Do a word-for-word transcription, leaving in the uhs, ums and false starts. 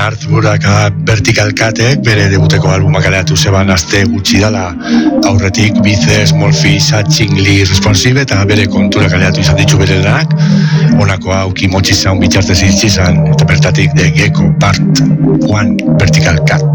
Arthuraka Vertical Catek bere debuteko albuma kaleratu zeban aste gutxi dala, aurretik Bice, Small Fish, Chingli, Responsive eta bere kontura kaleratu izan ditu bere lanak, honako hau kimotxi zaun bitxartez itxizan, eta bertatik de Gecko Part one Vertical Cat.